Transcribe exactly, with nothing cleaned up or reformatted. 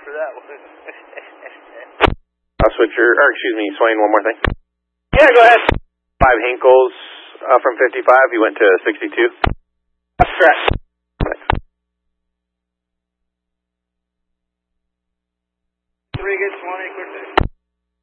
for that one. I'll switch your, or excuse me, Swain, one more thing. Yeah, go ahead. Five Hinkles uh, from fifty-five, you went to sixty-two? That's correct. Thanks. Three good twenty, quick.